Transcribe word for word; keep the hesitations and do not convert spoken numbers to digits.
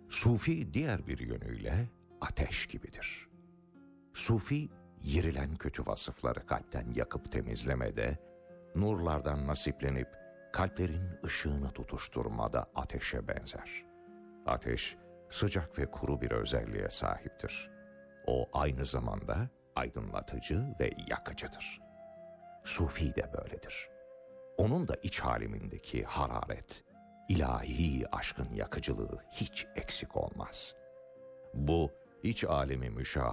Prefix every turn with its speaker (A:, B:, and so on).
A: Sufi diğer bir yönüyle ateş gibidir. Sufi, yerilen kötü vasıfları kalpten yakıp temizlemede, nurlardan nasiplenip kalplerin ışığını tutuşturmada ateşe benzer. Ateş, sıcak ve kuru bir özelliğe sahiptir. O aynı zamanda aydınlatıcı ve yakıcıdır. Sufi de böyledir. Onun da iç alemindeki hararet, ilahi aşkın yakıcılığı hiç eksik olmaz. Bu iç alemi müşahede